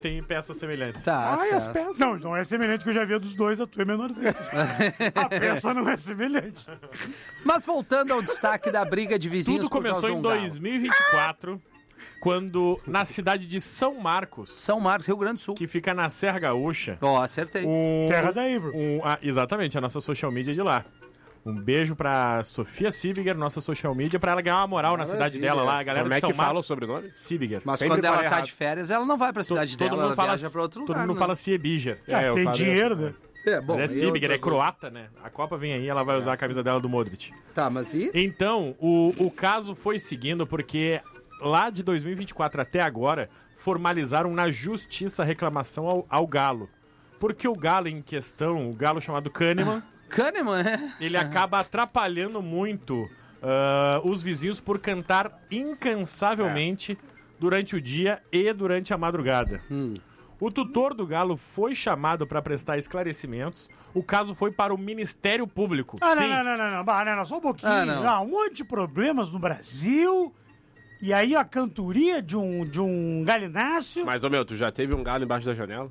tem peças semelhantes. Tá, Ai, as certo. peças. Não é semelhante que eu já vi a dos dois, a tua é menorzinha. A peça não é semelhante. Mas voltando ao destaque da briga de vizinhos Tudo por causa começou de em um galo. 2024, quando na cidade de São Marcos, São Marcos, Rio Grande do Sul. que fica na Serra Gaúcha, Ó, acertei. Terra da Ivor. exatamente, a nossa social media de lá. Um beijo pra Sofia Sibiger, nossa social media, pra ela ganhar uma moral na cidade Maravilha. dela lá, a galera Como de é São que fala o Marcos. sobrenome? Sibiger. Mas sempre quando ela falei tá errado. de férias, ela não vai pra cidade Todo dela, mundo ela fala, viaja pra outro lugar. todo mundo né? fala Siebiger. eu Tem falei dinheiro, assim, né? É, bom. Mas é Sibiger, é croata, né? A Copa vem aí, ela vai usar a camisa dela do Modric. Tá, mas e? Então, o caso foi seguindo porque lá de 2024 até agora, formalizaram na justiça a reclamação ao Galo. Porque o Galo em questão, o Galo chamado Kahneman, Kahneman, né? ele acaba atrapalhando muito os vizinhos por cantar incansavelmente durante o dia e durante a madrugada. O tutor do Galo foi chamado para prestar esclarecimentos. O caso foi para o Ministério Público. Ah, Sim. não, bah, não, só um pouquinho. Ah, não. Um monte de problemas no Brasil. E aí a cantoria de um galináceo. Mas, ô meu, tu já teve um galo embaixo da janela?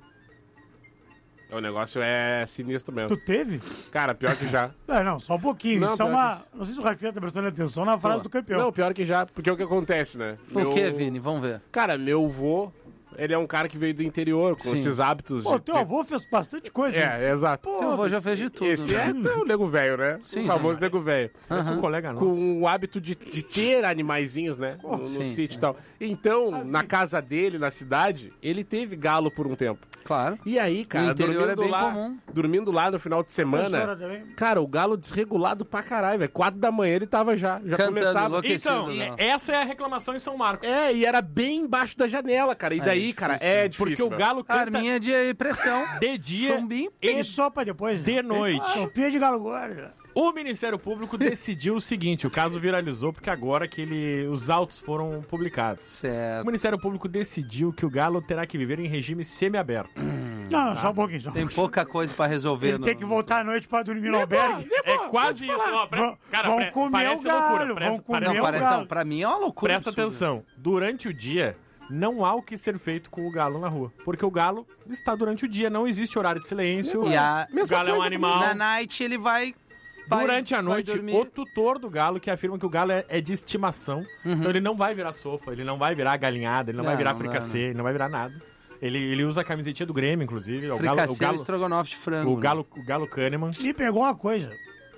O negócio é sinistro mesmo. Tu teve? Cara, pior que já. Não, só um pouquinho. Não, Isso é pior uma. Não sei se o Rafinha tá prestando atenção na frase do campeão. Não, pior que já, porque é o que acontece, né? O que, Vini? Vamos ver. Cara, meu vô, ele é um cara que veio do interior, com Sim. esses hábitos Pô, teu avô fez bastante coisa. né? É, exato. Pô, Teu avô já fez de tudo, Esse né? é o nego velho, né? Sim, O famoso sim. nego velho. Esse é um colega nosso. Com o hábito de ter animaizinhos, né? No sim, sítio sim. e tal. Então, na casa dele, na cidade, ele teve galo por um tempo. Claro. E aí, cara, No interior dormindo é bem lá, comum. dormindo lá no final de Professora semana, também. cara, o galo desregulado pra caralho, velho. 4 da manhã ele tava já Cantando, começava. enlouquecido, Então, não. essa é a reclamação em São Marcos. E era bem embaixo da janela, cara. E daí, cara, é difícil. Porque o velho. Galo canta Arminha de pressão. de dia Chumbinho. E sopa depois. né? de noite. Sopinha de galo gordo. O Ministério Público decidiu o seguinte, o caso viralizou porque agora que os autos foram publicados. O Certo. Ministério Público decidiu que o Galo terá que viver em regime semiaberto. Não, só um pouquinho. Só um Tem pouquinho. pouca coisa pra resolver. Ele tem que voltar à noite pra dormir no albergue. É quase isso. Ó, Vão comer parece o galo, loucura. vão comer Não, Meu parece, galo. não, pra mim é uma loucura. Presta absurda. atenção. Durante o dia, não há o que ser feito com o galo na rua. Porque o galo está durante o dia, não existe horário de silêncio. E a- O galo é um animal. Na night ele vai Durante a vai noite, dormir. o tutor do galo que afirma que o galo é de estimação. Então ele não vai virar sopa, ele não vai virar galinhada, ele não vai virar Não, fricassê, não. ele não vai virar nada. Ele usa a camisetinha do Grêmio, inclusive. É o fricassê e estrogonofe de frango. o galo Kahneman. Me pegou uma coisa.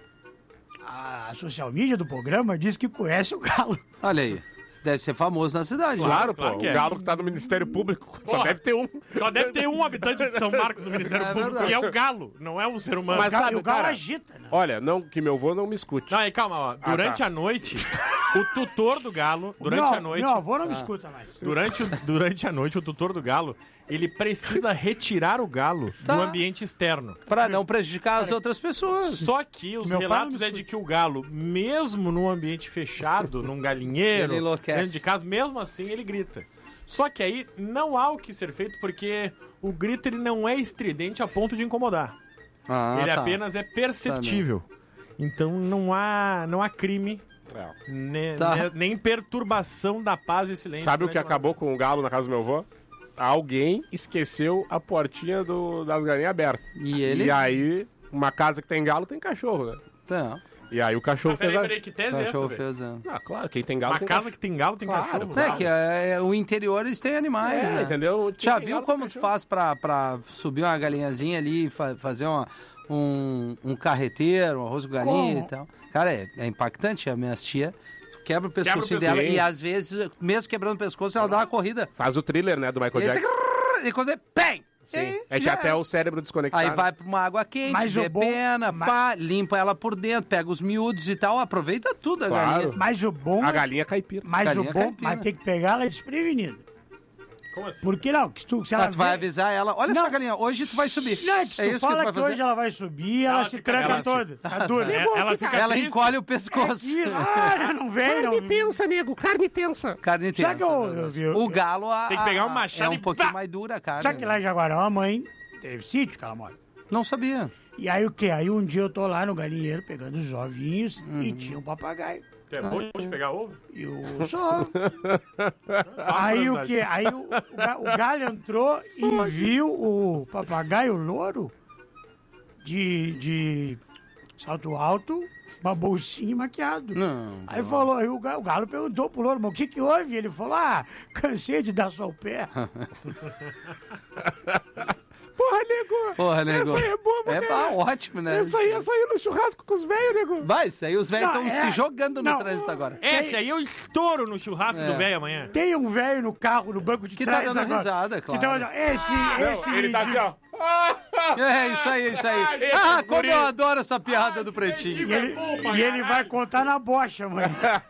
A social media do programa diz que conhece o galo. Olha aí. Deve ser famoso na cidade. Claro, Claro pô. que é. O galo que tá no Ministério Público. Só Porra. deve ter um. Só deve ter um habitante de São Marcos no Ministério É Público, verdade. e é o galo, não é um ser humano. Mas sabe, o galo cara, agita, né? Olha, não, que meu avô não me escute. Não, aí calma, ó. Durante tá. a noite, o tutor do galo, durante a noite... Meu avô não me escuta mais. Durante a noite, o tutor do galo, ele precisa retirar o galo Tá. do ambiente externo. Pra não prejudicar as outras pessoas. Só que os Meu pai relatos não me é de que o galo, mesmo num ambiente fechado, num galinheiro, Ele enlouquece. dentro de casa, mesmo assim ele grita. Só que aí não há o que ser feito porque o grito ele não é estridente a ponto de incomodar. Ah, ele tá. apenas é perceptível. Então não há crime, Tá. nem perturbação da paz e silêncio. Sabe o que durante uma- acabou com o galo na casa do meu avô? Alguém esqueceu a portinha das galinhas aberta. E ele? E aí, uma casa que tem galo tem cachorro, né? Tá. E aí o cachorro Ah, fez peraí, que O tese é essa, cachorro velho? fez. Ah, claro, quem tem galo Uma tem casa cachorro. que tem galo tem Claro, cachorro. É que o interior eles têm animais, né? Entendeu? Já Tem viu galo, como tem tu cachorro. faz pra subir uma galinhazinha ali e fazer um carreteiro, um arroz com galinha Como? e tal? Cara, é impactante. A minha tia quebra o pescoço pescoço. dela Sim. e às vezes, mesmo quebrando o pescoço, ela dá uma corrida. Faz o thriller, né, do Michael E, Jackson. e quando é PEM! Sim. É que até o cérebro desconectado. Aí vai pra uma água quente, Mas vê o bom- pena, mas- pá, limpa ela por dentro, pega os miúdos e tal, aproveita tudo a Claro. galinha. Mas o bom. A galinha caipira. Mas galinha o bom. caipira. Mas tem que pegar ela desprevenida. Como assim? Por que não? Que se ela Ah, tu vai vê- avisar ela, olha Não. só, galinha, hoje tu vai subir. Não, é que se tu isso que tu fala vai que, fazer. hoje ela vai subir, ela Ela se fica tranca triste. toda. Tá dura. Ela fica Ela triste. encolhe o É pescoço. que, já não vem, não. tensa, nego. Carne tensa. Carne Já tensa, que eu vi. O galo Tem que pegar um machado é um e pouquinho pá! mais dura a carne. Já que lá em Jaguarão a mãe teve sítio que ela mora. Não sabia. E aí o quê? Aí um dia eu tô lá no galinheiro pegando os ovinhos Uhum. e tinha um papagaio. Tu é bom de pegar ovo? Eu só. Aí o quê? Aí o Galho entrou e viu o papagaio louro de salto alto, uma bolsinha maquiado. Não. Aí falou, aí o Galo perguntou pro louro, mas o que houve? Ele falou, cansei de dar só o pé. Porra, nego. Essa aí é boa, ótimo, né? Essa aí no churrasco com os velhos, nego. Vai, isso aí os velhos Não, estão se jogando no trânsito agora. Esse aí eu estouro no churrasco do velho amanhã. Tem um velho no carro, no banco de Que tá trás dando agora. risada, claro. Então, olha, esse Ele tá assim, ó. É, isso aí. Como eu adoro essa piada do Pretinho. E ele vai contar na bocha, mãe.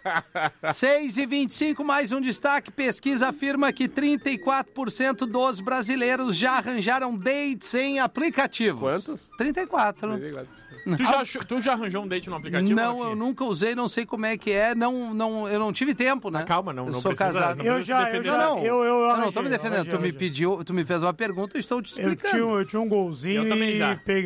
6h25, mais um destaque. Pesquisa afirma que 34% dos brasileiros já arranjaram dates em aplicativos. Quantos? 34. Tu já arranjou um date no aplicativo? Não, Rafinha? eu nunca usei, não sei como é que é. Eu não tive tempo, né? Calma, não Eu não sou precisa, casado. não Eu precisa já, se defender. Eu não tô me defendendo. arranjei, Tu me pediu, tu me fez uma pergunta, eu estou te explicando. Eu tinha um golzinho Eu também já. e peguei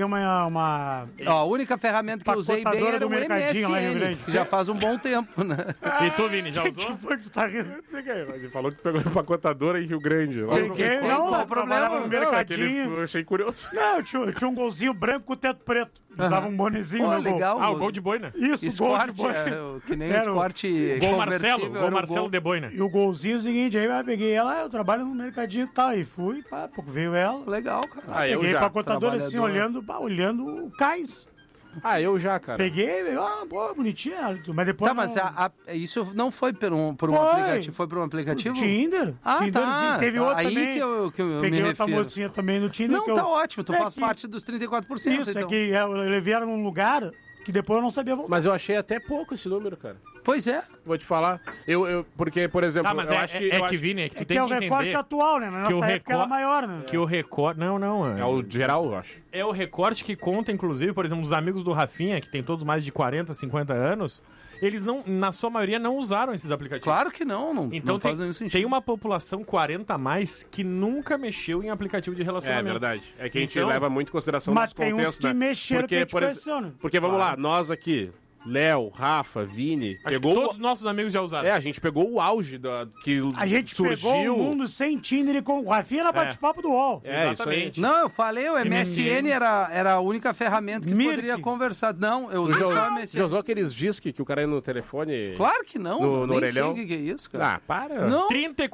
uma Ó, a única ferramenta que eu usei bem Pacotadora era do o Mercadinho lá em Rio MSN, Grande. que já faz um bom tempo, né? E tu, Vini, já usou? Que foi que tu tá rindo? Ele falou que pegou empacotadora em Rio Grande. Lá no- Peguei, não, qual eu o problema? trabalhava no Não, é que Mercadinho. eu achei curioso. Não, eu tinha um golzinho branco com o teto preto. Usava um bonezinho Pô, no gol. legal. Ah, o gol de boina. Isso, o gol de Escorte, boi. que nem Era o- escorte Gol conversível. Marcelo, era gol o Marcelo de boina. E o golzinho é o seguinte, aí eu peguei ela, eu trabalho no Mercadinho e tal, e fui, pá, pouco veio ela. Legal, cara. Ah, eu Peguei já. pacotadora assim, olhando o cais. Eu já, cara. Peguei, pô, bonitinha, mas depois... Tá, mas isso não foi por um Foi. aplicativo, foi por um aplicativo? Tinder. Ah, Tinderzinho. tá. Teve outra Aí também. que eu Peguei me outra refiro. mocinha também no Tinder. Não, que tá ótimo, tu É faz que- parte dos 34%, Isso, então. é que eu levei ela num lugar que depois eu não sabia voltar. Mas eu achei até pouco esse número, cara. Pois é. Vou te falar. Porque, por exemplo, Tá, mas eu acho que. eu acho- Vini, é que tu É que tem é que o recorte entender atual, né? Na que o nossa época era recor- maior, né? que o recorte... Não. É o geral, eu acho. É o recorte que conta, inclusive, por exemplo, os amigos do Rafinha, que tem todos mais de 40, 50 anos, eles não, na sua maioria, não usaram esses aplicativos. Claro que não Então não faz nenhum sentido. tem uma população 40 a mais que nunca mexeu em aplicativo de É relacionamento. verdade. É que a gente Então- leva muito em consideração Mas nos tem uns contextos, que né? mexeram que a gente por conheceu, né? Porque vamos lá, nós aqui, Léo, Rafa, Vini, Acho que pegou todos os nossos amigos já usaram. a gente pegou o auge que A gente surgiu. pegou o mundo sem Tinder e com o Rafinha era bate-papo do UOL. É, Exatamente. isso aí. Não, eu falei, o MSN era a única ferramenta que Mirk. poderia conversar. Não, eu Tu usei já, só o já MSN. usou aqueles disques que o cara ia no telefone? Claro que não, No eu nem orelhão? sei o que é isso, cara. Ah, para. Não,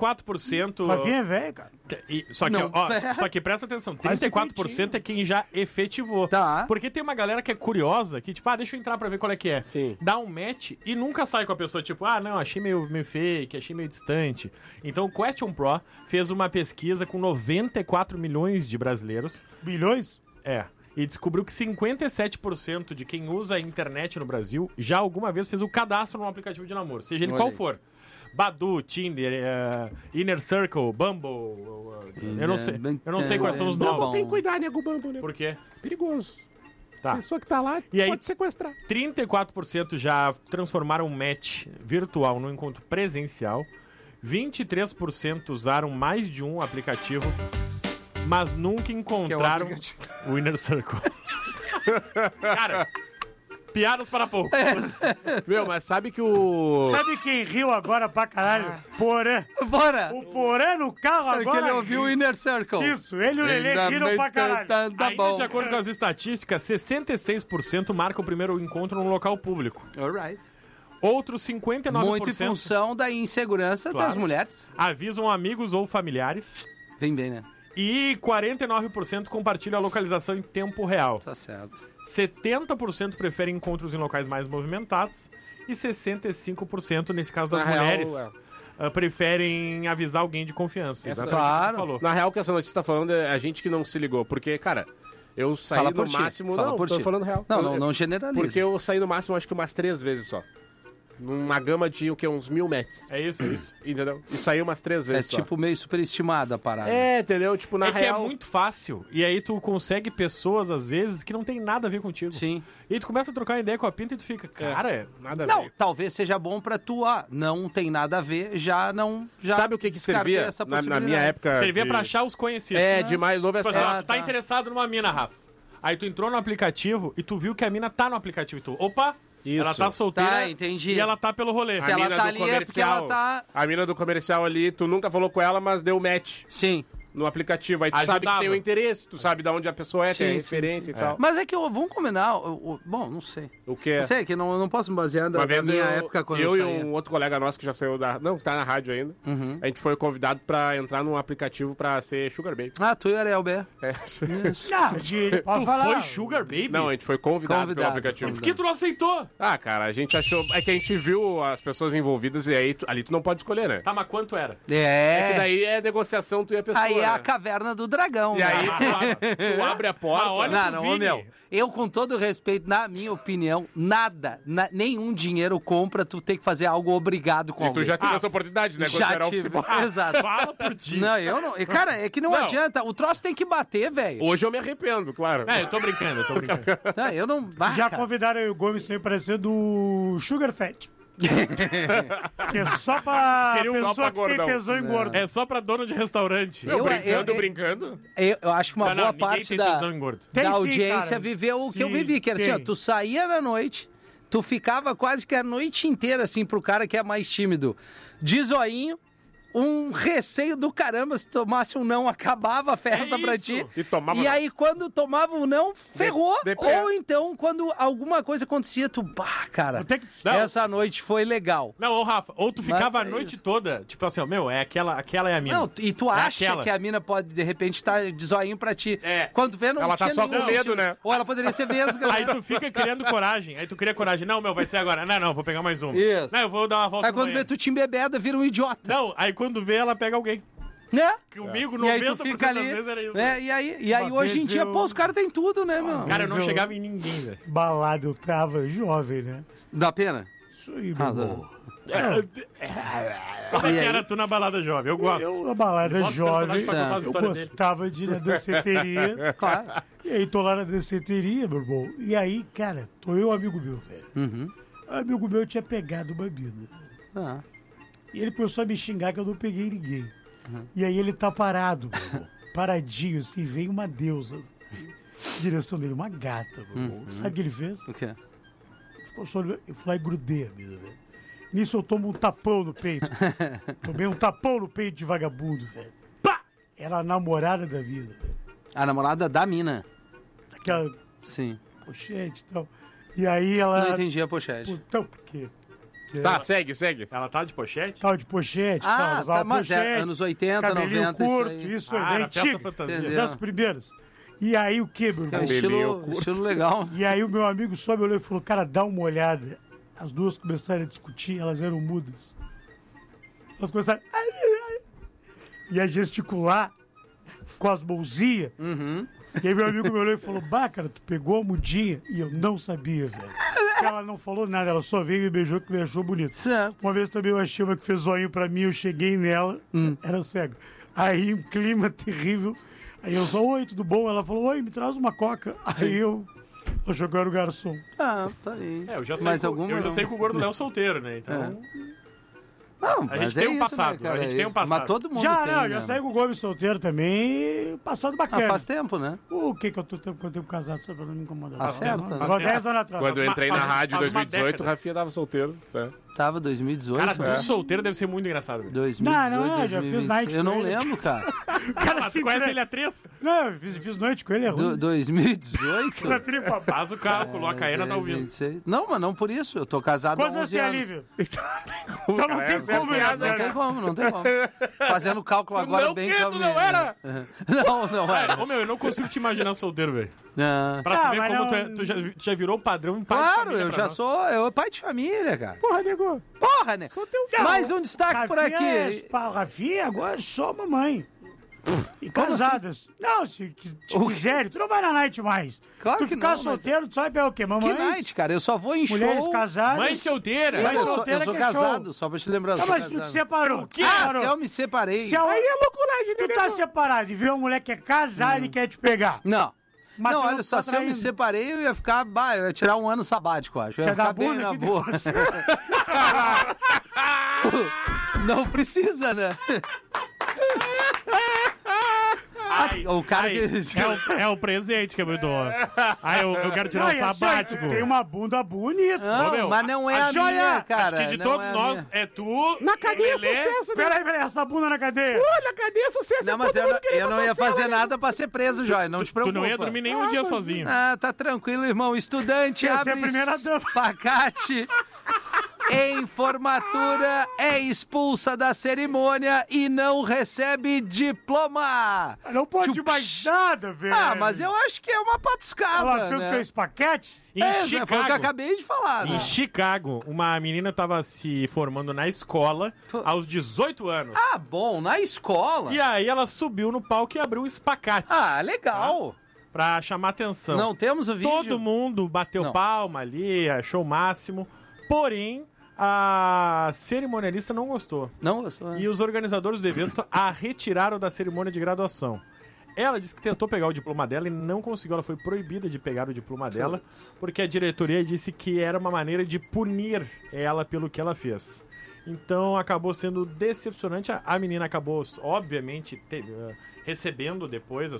34%... Rafinha é velho, cara. Só que, Não, pera. só que presta atenção, Faz 34% é quem já efetivou. Tá. Porque tem uma galera que é curiosa, que tipo, deixa eu entrar pra ver qual é que é. Sim. Dá um match e nunca sai com a pessoa, tipo, não, achei meio fake, achei meio distante. Então o Question Pro fez uma pesquisa com 94 milhões de brasileiros. Bilhões? E descobriu que 57% de quem usa a internet no Brasil já alguma vez fez o cadastro num aplicativo de namoro, seja ele Olha qual aí. for. Badu, Tinder, Inner Circle, Bumble. Eu não sei quais são os Tá novos. bom. Tem que cuidar, nego Bambu, né? Por quê? Perigoso. Tá. A pessoa que tá lá E aí- pode sequestrar. 34% já transformaram um match virtual num encontro presencial. 23% usaram mais de um aplicativo, mas nunca encontraram o Inner Circle. Cara, piadas para poucos. Meu, mas sabe que o... Sabe quem riu agora pra caralho? Porã. Bora! O Porã no carro Porque agora. ele ouviu o Inner Circle. Isso, ele e o Lelê riram pra caralho. Tá Ainda bom. de acordo com as estatísticas, 66% marcam o primeiro encontro num local público. Alright. Outros 59% Muito em função da insegurança Claro. das mulheres. avisam amigos ou familiares. Vem bem, né? E 49% compartilham a localização em tempo real. Tá certo. 70% preferem encontros em locais mais movimentados. E 65%, nesse caso das Na real, mulheres, preferem avisar alguém de confiança. Essa- Exatamente o que tu Claro. falou. Na real, o que essa notícia tá falando é a gente que não se ligou. Porque, cara, eu saí Fala no por ti. máximo... Fala Não, por tô ti. falando real. Não generaliza. Porque eu saí no máximo, acho que umas 3 vezes só. Numa gama de, o quê? Uns 1000 matches. É isso, é isso. Entendeu? E saí umas 3 É vezes só. tipo meio superestimada a parada. É, entendeu? Tipo, na É que real... é muito fácil. E aí tu consegue pessoas, às vezes, que não tem nada a ver contigo. Sim. E aí tu começa a trocar ideia com a pinta e tu fica, cara, Nada a Não, ver. talvez seja bom pra tu, não tem nada a ver, já não... Já Sabe o que descartei servia essa na possibilidade. minha época? servia de... pra achar os conhecidos. É, demais. Novo Tipo essa... assim, ó, Ah, tu tá tá. interessado numa mina, Rafa. Aí tu entrou no aplicativo e tu viu que a mina tá no aplicativo e tu, opa, Isso. Ela tá solteira Tá, entendi. e ela tá pelo rolê. Se ela mina tá do ali é porque ela tá... A mina do comercial ali, tu nunca falou com ela, mas deu match Sim. no aplicativo. Aí tu Ajudava. sabe que tem o interesse, tu sabe de onde a pessoa é, Sim, tem a sim, referência e tal. Mas é que vamos combinar... Bom, não sei. O que é? Não sei, que não posso me basear Uma na vez minha eu, época quando eu eu e saía. um outro colega nosso que já saiu da... Não, que tá na rádio ainda. A gente foi convidado pra entrar num aplicativo pra ser Sugar Baby. Ah, tu e o Ariel B. É. Pode Tu falar. foi Sugar Baby? Não, a gente foi convidado pelo Convidado, aplicativo. Por que tu não aceitou? Ah, cara, a gente achou... É que a gente viu as pessoas envolvidas e aí ali tu não pode escolher, né? Tá, mas quanto era? É que daí é negociação tu e a pessoa, Aí é a né? caverna do dragão. E aí né? tu abre a porta... olha- Não, pro ô Vini. meu, eu com todo respeito, na minha opinião, nenhum dinheiro compra tu ter que fazer algo obrigado com E tu alguém. já teve essa oportunidade, né? Quando tu Já era tive, office boy. exato. Fala por ti. Não, eu não. Cara, é que não, Não. adianta. O troço tem que bater, velho. Hoje eu me arrependo, claro. É, eu tô brincando, eu tô brincando. Não, eu não. Ah, Já cara. convidaram aí o Gomes também para ser do Sugar Fat. Que é só pra Queriam só pessoa pra que tem gordão. tesão em gordo. É só pra dono de restaurante. Eu- Brincando. Eu acho que uma Não, boa ninguém parte tem da, tesão em gordo. Tem da sim, audiência cara. viveu o que eu Sim, vivi, que era assim, ó, tem. tu saía na noite, tu ficava quase que a noite inteira, assim, pro cara que é mais tímido, de zoinho, um receio do caramba, se tomasse um não, acabava a festa pra isso. ti. E tomava E aí, quando tomava um não, ferrou. depende. Ou então, quando alguma coisa acontecia, tu, bah, cara, Eu tenho que- Não. essa noite foi legal. Não, ô Rafa, ou tu ficava Mas a é noite isso. toda, tipo assim, ó, meu, é aquela é a mina. Não, e tu É acha aquela. que a mina pode, de repente, estar de zoinho pra ti. É. Quando vê, não Ela tá tinha só nenhum com medo, sentido. né? Ou ela poderia ser vesga. Aí né? tu fica criando coragem. Aí tu cria coragem. Não, meu, vai ser agora. Não, vou pegar mais uma. Isso. Não, eu vou dar uma volta Aí no quando vê banheiro. tu te embebeda, vira um idiota. Não, aí quando vê, ela pega alguém. Né? Comigo, E aí 90% tu fica ali. das vezes era isso. Né? E aí Uma hoje em vez dia, eu- pô, os caras têm tudo, né, meu? Cara, eu não Mas eu- chegava em ninguém, velho. Balada, eu tava jovem, né? Dá pena? Isso aí, Ah, meu irmão. Como é E que aí? era tu na balada jovem? Eu gosto. Eu, na balada Bota o jovem, personagem pra contar as eu histórias dele. gostava de ir na danceteria. Claro. E aí tô lá na danceteria, meu irmão. E aí, cara, tô eu e um amigo meu, velho. Uhum. Um amigo meu tinha pegado uma mina. Ah. E ele começou a me xingar que eu não peguei ninguém. E aí ele tá parado, meu irmão. Paradinho, assim, vem uma deusa. Na direção dele, uma gata, meu irmão. Sabe o que ele fez? O quê? Ficou só, eu fui lá e grudei a mina, velho. Nisso eu tomo um tapão no peito. Tomei um tapão no peito de vagabundo, velho. Pá! Era a namorada da vida, velho. A namorada da mina. Aquela Sim. pochete e tal. E aí Não ela... entendi a pochete. Então, por quê? Tá, segue. Ela tá de pochete? Tal de pochete, Ah, tal, usava tá, mas é pochete, anos 80, cabelinho 90, curto, isso aí. isso aí, Ah, da era festa antiga, fantasia. Entendeu. das primeiras. E aí o que, meu Que é um irmão? Cabelinho estilo legal. E aí o meu amigo só me olhou e falou, cara, dá uma olhada. As duas começaram a discutir, elas eram mudas. Elas começaram e a gesticular com as mãozinhas. Uhum. E aí meu amigo me olhou e falou, bah, cara, tu pegou a mudinha? E eu não sabia, velho. Ela não falou nada, ela só veio e me beijou, que me achou bonito. Certo. Uma vez também eu achei uma que fez zoinho pra mim, eu cheguei nela, era cega. Aí um clima terrível. Aí eu só, oi, tudo bom? Ela falou, oi, me traz uma coca. Aí eu joguei o garçom. Ah, tá aí. É, eu já sei, Mas que, alguma eu já não. sei que o Gordo Léo é solteiro, né? Então, Não, A mas gente tem um isso, passado, né, cara? a gente tem um passado. Mas todo mundo Já, tem, não, né? já saí com o Gomes solteiro também, passado bacana. Ah, faz tempo, né? O que eu tô quanto tempo casado, só pra não me incomodar. Acerta, né? Agora 10 anos atrás. Quando eu entrei na faz- rádio em faz uma 2018, o década. Rafinha tava solteiro, né? Tava 2018. cara, tu né? solteiro deve ser muito engraçado. velho. 2018, Não, já fiz 2020. night Eu com não ele. lembro, cara. Cara, Mas tu conhece ele a três? Não, eu fiz noite com ele, é ruim. 2018? Na tripa. Faz o cálculo, a Caena tá ouvindo. 26. Não, mas não por isso. Eu tô casado há Quantos anos 11 tem a anos. Lívia? Então não tem Essa é a como, piada, Não tem né? como, não tem como. Fazendo cálculo agora não bem que tu calminho. não era? Não era. Ô, meu, eu não consigo te imaginar solteiro, velho. Ah. Pra tu ver mas como não- tu já virou padrão em pai de Claro, família eu pra já nós. sou pai de família, cara. Porra, nego. Porra, né? filho. Mais um destaque por Rafinha aqui. Rafinha agora é só mamãe. E casadas. Não, se quiser, tu não vai na night mais. Claro tu que ficar não, solteiro, tu sabe é o quê? Que Mamães, night, cara? Eu só vou em mulheres show. casadas. Mãe solteira. Cara, eu sou solteira eu sou que é show. casado, só pra te lembrar. eu Não, sou mas tu te casado. separou. Que? Ah, Separou. se eu me separei. Se a... Aí é loucuragem, tu tá separado e vê uma mulher que é casada e quer te pegar. Não. Mas Não, tu olha só, tá se eu me traindo. separei, eu ia ficar. Eu ia tirar um ano sabático, acho. Eu ia Quer dar ficar bem bunda na aqui boa. Não precisa, né? O cara que... É o presente que eu me dou. Aí eu quero tirar um sabático. Tem uma bunda bonita. Não, mas não é a joia, minha, cara. Acho que de não todos é a nós, minha. é tu. Na cadeia é Lelê. sucesso, né? Peraí, essa bunda na cadeia. Olha, cadê sucesso? Não, mas eu não ia fazer nada pra ser preso, Joia. Não te Tu preocupa. não ia dormir nenhum dia sozinho. Ah, tá tranquilo, irmão. Estudante Ia ser abre a primeira dama. espacate em formatura, é expulsa da cerimônia e não recebe diploma. Não pode Tchup. mais nada, velho. Ah, mas eu acho que é uma patuscada, Ela fez né? esse paquete? Em Foi o que eu Chicago. acabei de falar, né? Em Chicago, uma menina estava se formando na escola aos 18 anos. Ah, bom, na escola. E aí ela subiu no palco e abriu um espacate Ah, legal. pra chamar atenção. Não temos o vídeo? Todo mundo bateu Não. palma ali, achou o máximo. Porém, a cerimonialista não gostou. Não, eu sou... E os organizadores do evento a retiraram da cerimônia de graduação. Ela disse que tentou pegar o diploma dela e não conseguiu. Ela foi proibida de pegar o diploma dela, porque a diretoria disse que era uma maneira de punir ela pelo que ela fez. Então acabou sendo decepcionante. A menina acabou, obviamente, recebendo depois a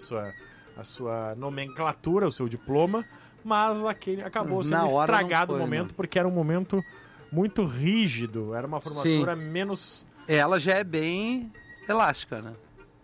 sua nomenclatura, o seu diploma, mas acabou Na sendo hora não estragado o foi, momento, né? porque era um momento muito rígido. Era uma formatura menos... Ela já é bem elástica, né?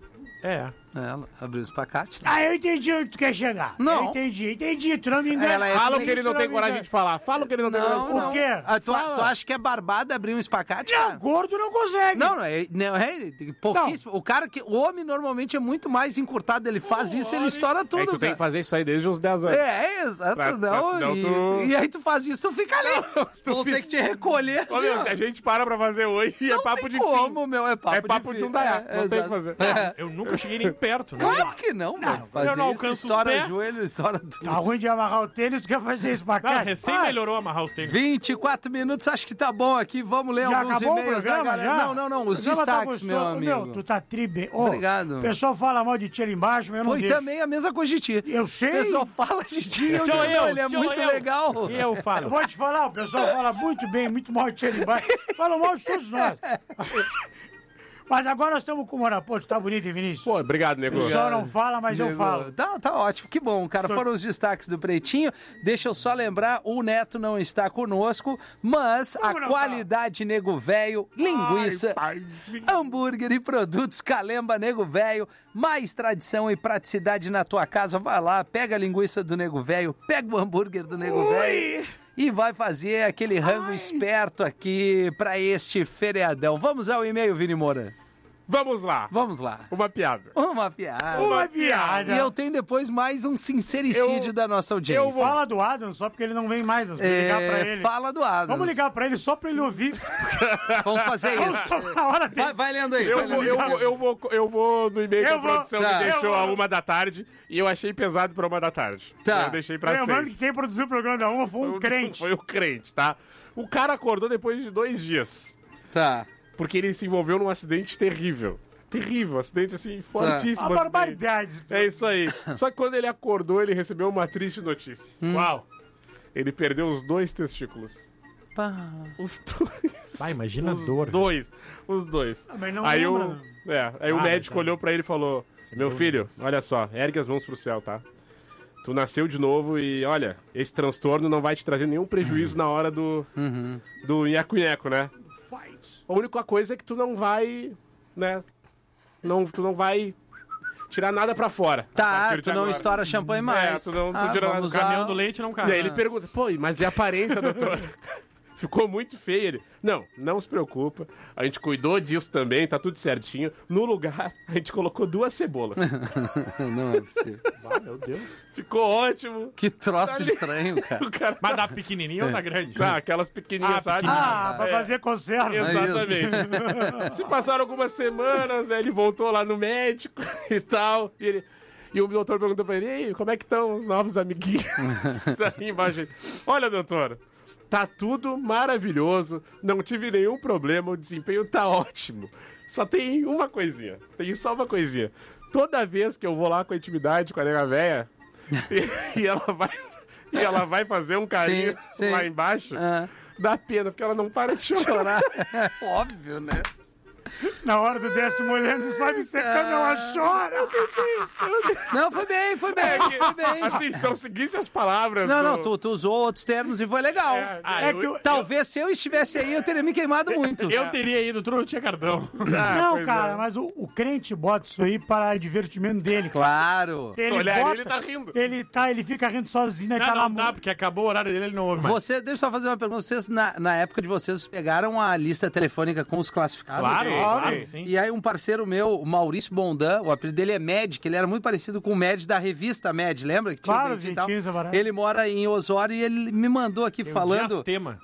É. Ela abriu o espacate. Ah, eu entendi onde tu quer chegar. Não. Eu entendi. Tu não me engana. Ela é Fala o fake. que ele não tem coragem de falar. Fala o que ele não tem coragem de Não, falar. não. quê? Ah, tu acha que é barbada abrir um espacate, Não, cara? gordo não consegue. Não, é pouquíssimo. O homem normalmente é muito mais encurtado. Ele faz isso, ele estoura tudo, É que tu tem cara. que fazer isso aí desde os 10 anos. Exato, Pra- não. senão e, tu- e aí tu faz isso, tu fica ali. Tu tu tem fica- que te recolher. Ô, assim, meu, ó. se a gente para pra fazer hoje, é Não papo tem de como, fim. meu. É papo, É papo de fim. um daiá, não tem o que fazer. Eu nunca cheguei nem perto, né? Claro que não, velho. Fazer eu não isso, alcanço os estoura pés. joelho, estoura tudo. Tá ruim de amarrar o tênis, tu quer fazer isso pra Não, cá? recém melhorou amarrar os tênis. 24 minutos, acho que tá bom aqui. Vamos ler Já alguns acabou o e-mails da programa, galera. já? Não, os O programa tá destaques, meu gostoso. amigo. Meu, tu tá tribe. Ô, Obrigado. O pessoal fala mal de ti ali embaixo, mas eu não Foi deixo. também a mesma coisa de ti. Eu sei. O pessoal fala de ti, eu Sou digo, eu, não, ele é sou muito eu. legal. E eu Eu falo. vou te falar, o pessoal fala muito bem, muito mal de ti ali embaixo. Fala mal de todos nós. Mas agora nós estamos com o Morapoto, tá bonito, hein, Vinícius? Pô, obrigado, nego. O pessoal não fala, mas eu Nego, falo. Tá ótimo, que bom, cara. Foram os destaques do Pretinho. Deixa eu só lembrar, o Neto não está conosco, mas Como a não tá? qualidade Nego Velho, linguiça, Ai, hambúrguer e produtos Calemba Nego Velho, mais tradição e praticidade na tua casa. Vai lá, pega a linguiça do Nego Velho, pega o hambúrguer do Nego Velho e vai fazer aquele rango esperto aqui pra este feriadão. Vamos ao e-mail, Vini Moura. Vamos lá. Vamos lá. Uma piada. Uma piada. Uma piada. E eu tenho depois mais um sincericídio da nossa audiência. Fala do Adam, só porque ele não vem mais. Nós vamos ligar pra ele. Fala do Adams. Vamos ligar pra ele só pra ele ouvir. Vamos fazer Vamos isso. só na hora dele. Vai lendo aí. Eu vai vou, lendo aí. eu vou no e-mail que Eu a vou. produção Tá. me deixou Eu vou. a 1h e eu achei pesado pra 1h. Tá. Eu deixei pra Lembrando 6. que quem produziu o programa da Uma foi um crente. Foi o crente, tá? O cara acordou depois de 2 dias. Tá. Porque ele se envolveu num acidente terrível. Terrível, acidente assim, fortíssimo. Uma acidente. barbaridade. É isso aí. Só que quando ele acordou, ele recebeu uma triste notícia. Uau. Ele perdeu os 2 testículos. Pá. Os 2. Vai, imagina a Os dor. Os dois. Ah, mas não Aí, lembra, aí o Ah, médico tá. olhou pra ele e falou: Meu filho, olha só, ergue as mãos pro céu, tá? Tu nasceu de novo e, olha, esse transtorno não vai te trazer nenhum prejuízo na hora do nheco-nheco, né? A única coisa é que tu não vai, né? Tu não vai tirar nada pra fora. a Tá, partir de tu não agora. estoura champanhe mais. tu não tira nada. vamos O usar- Caminhão do leite não E cai. aí ele pergunta, pô, mas e a aparência, doutor? Ficou muito feio ele. Não se preocupa. A gente cuidou disso também, tá tudo certinho. No lugar, a gente colocou 2 cebolas. Não é possível. Ah, meu Deus. Ficou ótimo. Que troço estranho, cara. O cara Mas da pequenininha ou da grande? tá, aquelas pequenininhas, Ah, sabe? Ah, pra É, fazer conserva. Exatamente. Se passaram algumas semanas, né, ele voltou lá no médico e tal. E o doutor perguntou pra ele, ei, como é que estão os novos amiguinhos? Aí embaixo. Olha, doutor, tá tudo maravilhoso, não tive nenhum problema, o desempenho tá ótimo. Só tem uma coisinha, só uma coisinha. Toda vez que eu vou lá com a intimidade com a nega véia, e ela vai fazer um carinho Sim. lá embaixo, Ah, dá pena, porque ela não para de chorar. chorar. Óbvio, né? Na hora do 10º olhando, sabe, secando, ela chora. Não, foi bem. Foi bem. Assim, são seguintes as palavras. Não, tu usou outros termos e foi legal. Talvez se eu estivesse aí, eu teria me queimado muito. Eu teria ido, tu não tinha cartão. Não, cara, mas o crente bota isso aí para divertimento dele. Claro. Se tu olhar ele tá rindo. Ele fica rindo sozinho, aí tá Não, lá. não dá, porque acabou o horário dele, ele não ouve mais. Deixa eu só fazer uma pergunta. Vocês, na época de vocês, pegaram a lista telefônica com os classificados? Claro, sim. E aí um parceiro meu, o Maurício Bondan, o apelido dele é Med, que ele era muito parecido com o Med da revista Med, lembra? Que Claro, dentinho e tal. dentinho, Zavará. Ele mora em Osório e ele me mandou aqui falando diastema.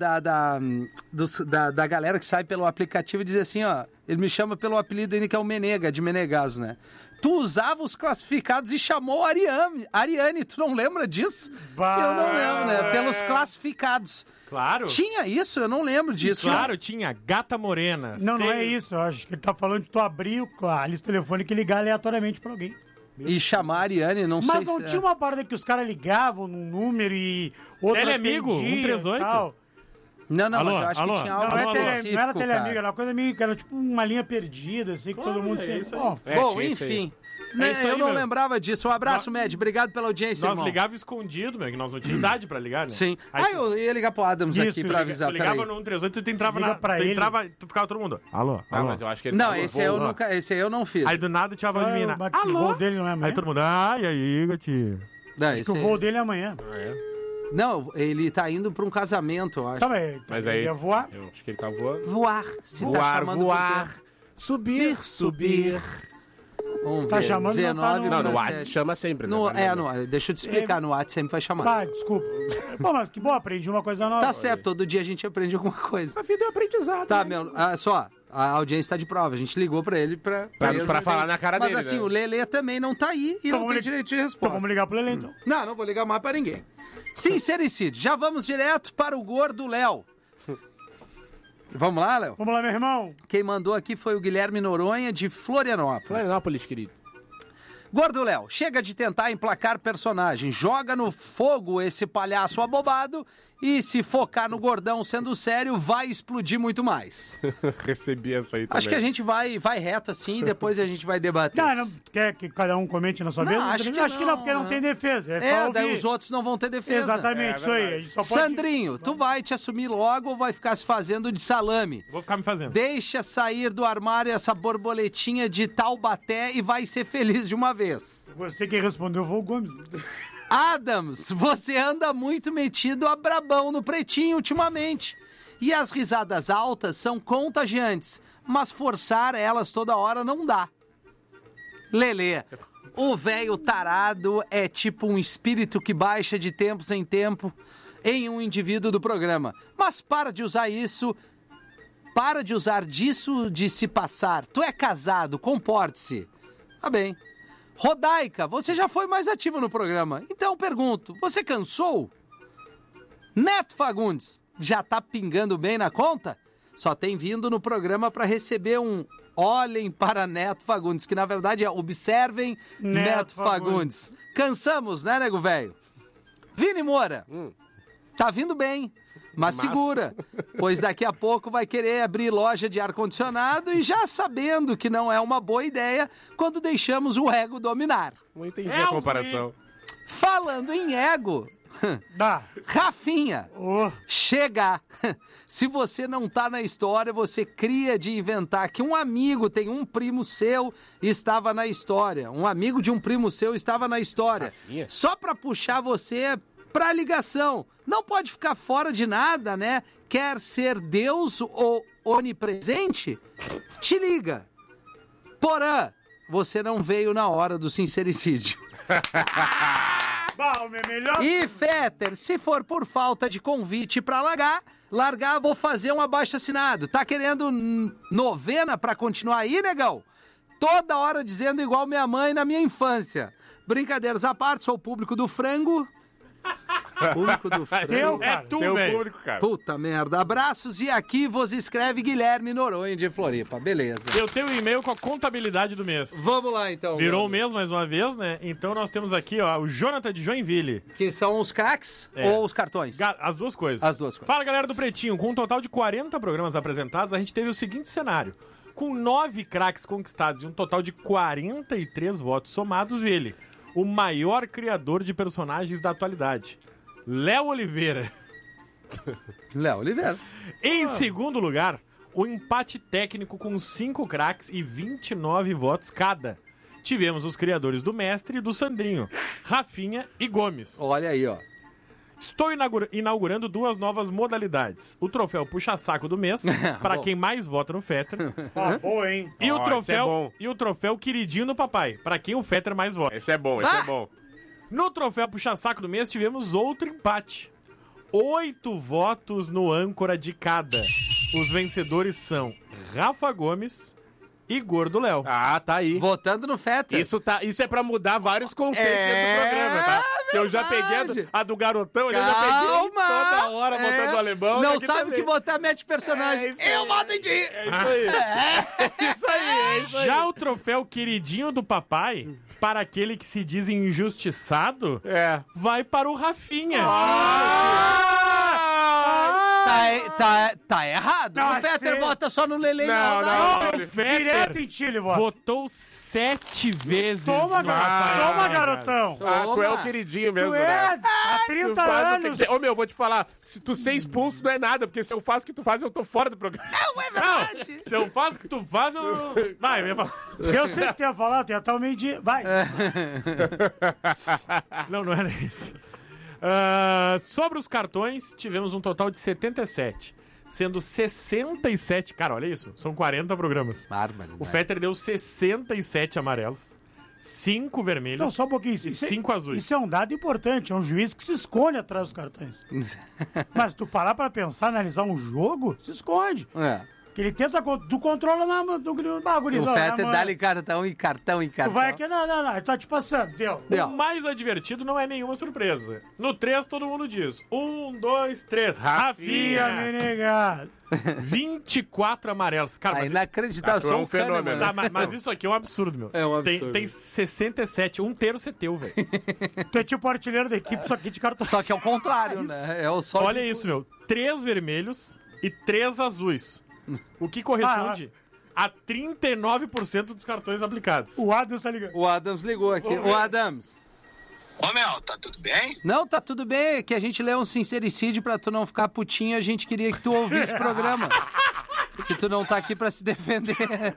da galera que sai pelo aplicativo e diz assim, ó, ele me chama pelo apelido ainda que é o Menega, de Menegaso, né? Tu usava os classificados e chamou a Ariane, tu não lembra disso? Eu não lembro, né? Pelos classificados. Claro. Tinha isso? Eu não lembro disso. Claro, tinha Gata Morena. Não é isso. Eu acho que ele tá falando de tu abrir a lista telefônica e ligar aleatoriamente pra alguém. E chamar a Ariane, não sei Mas não tinha uma parada que os caras ligavam num número e outro Teleamigo, atendia e 138. tal. Não, Alô, mas eu acho alô. que tinha algo Não específico, era teleamigo, cara. era uma coisa meio que era tipo uma linha perdida, assim, que todo mundo sempre... Ó, Bom, tinha isso aí. enfim. isso aí, Eu não meu. lembrava disso. Um abraço, Med. Obrigado pela audiência, Nós irmão. ligava escondido, meu, que nós não tínhamos idade pra ligar, né? Sim. Aí Eu ia ligar pro Adams Isso, aqui pra avisar. tu ligava Peraí. no 138 e tu entrava Liga na... pra Tu ele. entrava, tu ficava todo mundo... Alô, Ah, alô. mas eu acho que ele Não, falou, esse aí eu não fiz. Aí do nada tinha a voz de mina. mas que o voo dele não é amanhã? Aí todo mundo... Ai, aí, gatinho. Não, Acho que o voo dele é amanhã. Não, ele tá indo pra um casamento, eu acho. Tá, mas aí- ele ia voar. Eu acho que ele tá voando. Voar. Se tá Voar, chamando voar. Subir, subir. Vamos tá ver. chamando, não tá 19 no- Não, no para WhatsApp 7. chama sempre, né? Deixa eu te explicar, no WhatsApp sempre vai chamar. Tá, desculpa. Pô, mas que bom, aprendi uma coisa nova. Tá certo, todo dia a gente aprende alguma coisa. A vida é um aprendizado. Tá, né? meu, só, a audiência tá de prova. A gente ligou pra ele pra falar na cara Mas dele, assim, né? o Lelê também não tá aí e Então não vamos tem li- direito de Então resposta. vamos ligar pro Lelê, então. Não vou ligar mais pra ninguém. Sincericídio. Já vamos direto para o gordo Léo. Vamos lá, Léo? Vamos lá, meu irmão. Quem mandou aqui foi o Guilherme Noronha, de Florianópolis. Florianópolis, querido. Gordo Léo, chega de tentar emplacar personagem. Joga no fogo esse palhaço abobado e se focar no gordão sendo sério, vai explodir muito mais. Recebi essa aí também. Acho que a gente vai reto assim e depois a gente vai debater. Tá, não, quer que cada um comente na sua Não, vez? acho que não, não, porque não né? tem defesa. É só daí ouvir. os outros não vão ter defesa. Exatamente, isso aí. A gente só pode... Sandrinho, tu vai te assumir logo ou vai ficar se fazendo de salame? Vou ficar me fazendo. Deixa sair do armário essa borboletinha de Taubaté e vai ser feliz de uma vez. Você quem respondeu foi o Gomes. Adams, você anda muito metido a brabão no pretinho ultimamente. E as risadas altas são contagiantes, mas forçar elas toda hora não dá. Lelê, o velho tarado é tipo um espírito que baixa de tempos em tempo em um indivíduo do programa. Mas para de usar isso, para de usar disso de se passar. Tu é casado, comporte-se. Tá bem. Rodaica, você já foi mais ativa no programa. Então pergunto, você cansou? Neto Fagundes, já tá pingando bem na conta? Só tem vindo no programa para receber um olhem para Neto Fagundes, que na verdade é observem Neto Fagundes. Cansamos, né, nego velho? Vini Moura, tá vindo bem, mas segura, pois daqui a pouco vai querer abrir loja de ar-condicionado e já sabendo que não é uma boa ideia quando deixamos o ego dominar. Não entendi a comparação. Falando em ego, Dá. Rafinha, Ô, chega! Se você não tá na história, você cria de inventar que um amigo tem um primo seu e estava na história. Um amigo de um primo seu estava na história. Rafinha? Só pra puxar você pra ligação. Não pode ficar fora de nada, né? Quer ser Deus ou onipresente? Te liga. Porã, você não veio na hora do sincericídio. Bom, meu melhor... E Fetter, se for por falta de convite pra largar, vou fazer um abaixo-assinado. Tá querendo novena pra continuar aí, negão? Toda hora dizendo igual minha mãe na minha infância. Brincadeiras à parte, sou o público do frango. Público do frango. Teu, cara. tu, Teu velho. público, cara. Puta merda. Abraços e aqui vos escreve Guilherme Noronha de Floripa. Beleza. Eu tenho um e-mail com a contabilidade do mês. Vamos lá, então. Virou o mano. mês mais uma vez, né? Então nós temos aqui, ó, o Jonathan de Joinville. Que são os craques É. ou os cartões? As duas coisas. As duas coisas. Fala, galera do Pretinho. Com um total de 40 programas apresentados, a gente teve o seguinte cenário. Com 9 craques conquistados e um total de 43 votos somados, ele, o maior criador de personagens da atualidade, Léo Oliveira. Léo Oliveira. Em segundo lugar, o empate técnico com 5 craques e 29 votos cada. Tivemos os criadores do Mestre e do Sandrinho, Rafinha e Gomes. Olha aí, ó. Estou inaugurando 2 novas modalidades. O troféu puxa-saco do mês, para quem mais vota no Fetter. Boa, hein? E, esse é bom. o troféu queridinho do papai, para quem o Fetter mais vota. Esse é bom, esse é bom. No troféu puxa-saco do mês, tivemos outro empate. 8 votos no âncora de cada. Os vencedores são Rafa Gomes e Gordo Léo. Ah, tá aí. Votando no Fetter. Isso é pra mudar vários conceitos dentro do programa, tá? Que eu já peguei a do garotão, eu já peguei toda hora botando o alemão. Não aqui sabe o também. que votar, mete personagem. Eu voto em ti. É isso aí. É isso aí, é isso aí. Já o troféu queridinho do papai, para aquele que se diz injustiçado, vai para o Rafinha. Tá errado. Não, O Fetter sim. vota só no Lele. Não. O Fetter Direto em ti, ele vota. votou 7 vezes Toma, no Rafinha. toma, garotão. Ah, tu é o queridinho mesmo, Tu é, né? há Tu 30 faz o anos. que... Ô, meu, vou te falar, se tu ser expulso não é nada, porque se eu faço o que tu faz, eu tô fora do programa. Não, se eu faço o que tu faz, eu... Vai, eu ia falar. Eu sei que tu ia falar, tu ia estar o meio-dia. Vai. Não era isso. Sobre os cartões, tivemos um total de 77. Sendo 67... Cara, olha isso. São 40 programas. Bárbaro. O Fetter deu 67 amarelos, 5 vermelhos Não, só um pouquinho. e Isso, 5 azuis. isso é um dado importante. É um juiz que se esconde atrás dos cartões. Mas tu parar pra pensar, analisar um jogo, se esconde. Que ele tenta... Tu controla no bagulho. O Fetter dá-lhe cartão e cartão e cartão. Tu vai aqui... Não. Ele tá te passando. Deu. O mais advertido não é nenhuma surpresa. No 3, todo mundo diz. 1, 2, 3. Rafinha, Rafinha. Menegas. 24 amarelos. Cara, mas, Inacreditável. tu é Sou um fenômeno. tá, mas isso aqui é um absurdo, meu. É um absurdo. Tem 67. Um terço é teu, velho. Tu é tipo artilheiro da equipe, só que de cartão. Só que é o contrário, né? É o só Olha isso, meu. 3 vermelhos e 3 azuis. O que corresponde a 39% dos cartões aplicados. O Adams tá ligando. O Adams ligou aqui. O Adams. Ô, meu, tá tudo bem? Não, tá tudo bem. Que a gente lê um sincericídio pra tu não ficar putinho. A gente queria que tu ouvisse o programa. Que tu não tá aqui pra se defender.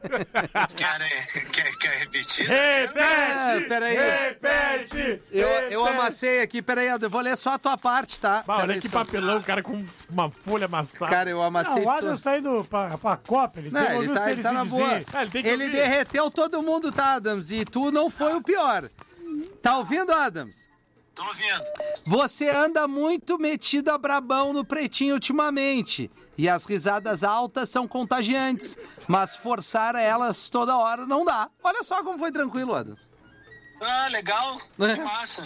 Quer repetir? Peraí. Repete! Eu amassei aqui. Peraí, eu vou ler só a tua parte, tá? Bah, olha Peraí que só. papelão, o cara com uma folha amassada. Cara, eu amassei O Adams tá indo pra Copa. Ele Não, tem que ouvir ele tá na boa. ele tem que Ele ouvir. derreteu todo mundo, tá, Adams? E tu não foi o pior. Tá ouvindo, Adams? Tô ouvindo. Você anda muito metido a brabão no Pretinho ultimamente. E as risadas altas são contagiantes. Mas forçar elas toda hora não dá. Olha só como foi tranquilo, Adams. Ah, legal. Que massa.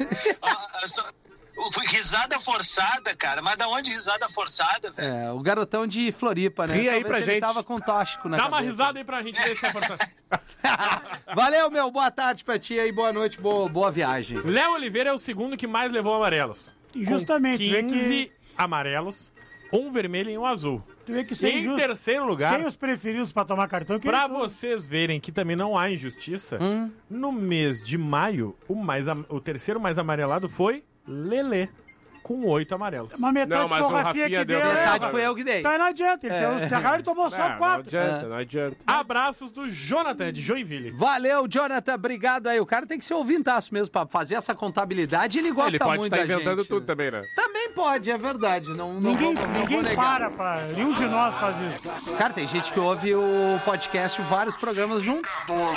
Risada forçada, cara. Mas da onde risada forçada, velho? É, o garotão de Floripa, né? Ri aí Talvez pra ele gente. tava com tóxico na Dá uma cabeça. risada aí pra gente ver se é forçado. Valeu, meu. Boa tarde pra ti aí. Boa noite, boa viagem. Léo Oliveira é o segundo que mais levou amarelos. Justamente. Com 15 amarelos, um vermelho e um azul. Tu vê que E isso é em injusto. terceiro lugar, Quem os preferidos pra tomar cartão? Quem pra os- vocês verem que também não há injustiça, no mês de maio, o terceiro mais amarelado foi Lelê, com 8 amarelos. Uma metade Não, mas foi o o Rafinha Rafinha que deu deu. Metade foi eu que dei. Então não adianta. Ele tem uns terrários e tomou só Não 4. adianta, não adianta. Abraços do Jonathan, de Joinville. Valeu, Jonathan. Obrigado aí. O cara tem que ser ouvintaço mesmo pra fazer essa contabilidade. Ele gosta Ele pode muito estar da inventando gente. tudo também, né? Também pode, é verdade. Não Ninguém vou negar. nenhum de nós faz isso. Cara, tem gente que ouve o podcast vários programas juntos.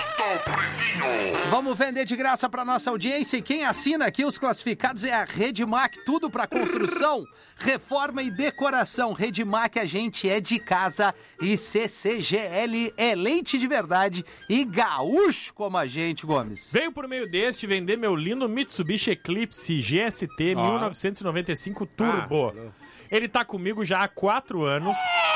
Vamos vender de graça pra nossa audiência e quem assina aqui os classificados é a Redmac, tudo pra construção, reforma e decoração. Redmac, a gente é de casa e CCGL é leite de verdade e gaúcho como a gente, Gomes. Veio por meio deste vender meu lindo Mitsubishi Eclipse GST 1995 Turbo. Ele tá comigo já há 4 anos.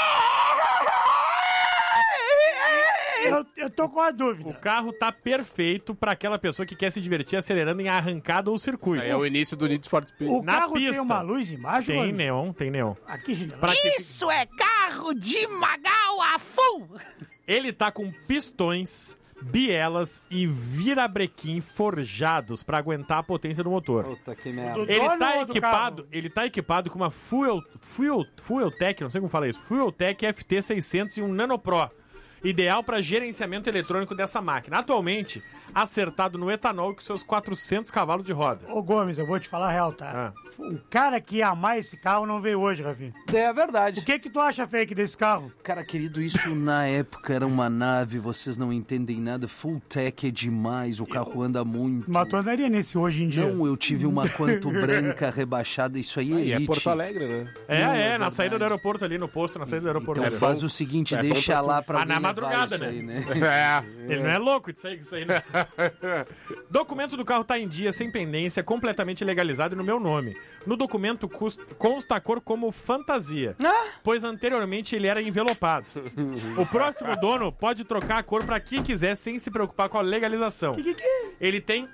Eu tô com a dúvida. O carro tá perfeito pra aquela pessoa que quer se divertir acelerando em arrancada ou circuito. Aí é o início do Need for Speed. O na carro pista. tem uma luz embaixo? Tem Gomes? neon, tem neon. Aqui, gente. Pra que... Isso é carro de Magal a full! Ele tá com pistões, bielas e virabrequim forjados pra aguentar a potência do motor. Puta que merda. Do Ele dono tá ou do equipado, carro? ele tá equipado com uma Fueltech, não sei como fala isso, Fueltech FT600 e um Nano Pro, ideal para gerenciamento eletrônico dessa máquina. Atualmente, acertado no etanol com seus 400 cavalos de roda. Ô, Gomes, eu vou te falar a real, tá? O cara que ia amar esse carro não veio hoje, Rafinha. É verdade. O que tu acha fake desse carro? Cara, querido, isso na época era uma nave, vocês não entendem nada. Full tech é demais, o carro anda muito. Mas tu andaria nesse hoje em dia? Não, eu tive uma Quanto branca rebaixada, isso aí é E elite. é Porto Alegre, né? Na saída do aeroporto ali, no posto, na saída do aeroporto. Então faz o seguinte, deixa lá pra Ah, na alguém levar madrugada, isso aí, né? Ele não é louco isso aí, né? Documento do carro tá em dia, sem pendência, completamente legalizado e no meu nome. No documento consta a cor como fantasia, pois anteriormente ele era envelopado. O próximo dono pode trocar a cor pra quem quiser sem se preocupar com a legalização. Ele tem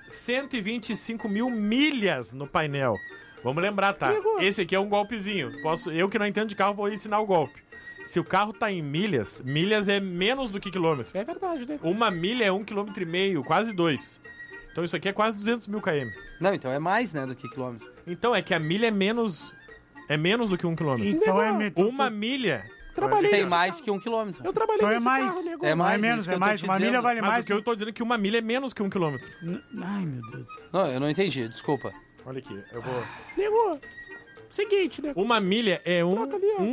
125 mil milhas no painel. Vamos lembrar, tá? Esse aqui é um golpezinho. Eu que não entendo de carro vou ensinar o golpe. Se o carro tá em milhas é menos do que quilômetro. É verdade, né? Uma milha é 1,5 km, quase 2. Então isso aqui é quase 200 mil km. Não, então é mais, né, do que quilômetro. Então é que a milha é menos do que 1 km. Então é... Uma milha... Trabalhei Tem nesse mais que 1 quilômetro. Eu trabalhei Então é nesse mais. carro, nego. É Não é mais, menos, isso que é eu tô mais. te Uma dizendo. milha vale Mas mais. o que eu tô dizendo é que uma milha é menos que 1 km. Ai, meu Deus. Não, eu não entendi, desculpa. Olha aqui, eu vou... Nego, seguinte, né? Uma milha é Troca ali, ó.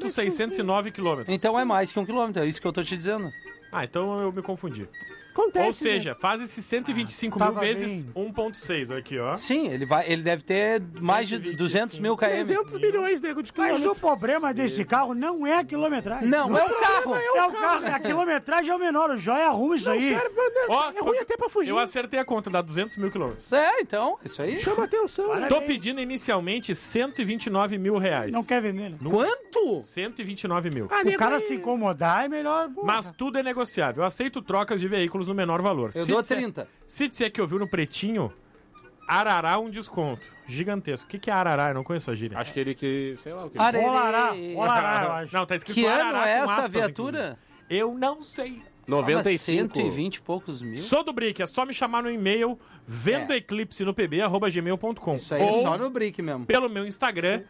1,609 km. Então é mais que 1 quilômetro, é isso que eu tô te dizendo. Ah, então eu me confundi. Acontece, Ou seja, faz esses 125 mil tava vezes bem. 1,6 aqui, ó. Sim, ele deve ter mais de 200 mil km. 300 milhões, nego, de Mas quilômetros. o problema desse carro não é a quilometragem. Não, é o carro. É o carro. A quilometragem é o menor. O Joia arruma isso aí. Sério, mano, Ó, é ruim até pra fugir. Eu acertei a conta, dá 200 mil quilômetros. É, então, isso aí. Chama atenção. Parabéns. Tô pedindo inicialmente 129 mil reais. Não quer vender, né? Quanto? 129 mil. Ah, O nego, cara aí- se incomodar é melhor... Mas tudo é negociável. Eu aceito trocas de veículos no menor valor. Eu Se dou disser- 30. Se disser que ouviu no Pretinho, Arará um desconto. Gigantesco. O que é Arará? Eu não conheço a gíria. Acho que ele que... Sei lá o que. Arerê. Rolará, eu acho. Não, tá escrito Que ano Arará é com essa aspas, viatura? inclusive. Eu não sei. 95. 120 e poucos mil. Sou do Brick, é só me chamar no e-mail vendoeclipse@gmail.com Isso aí é ou só no brick mesmo. pelo meu Instagram,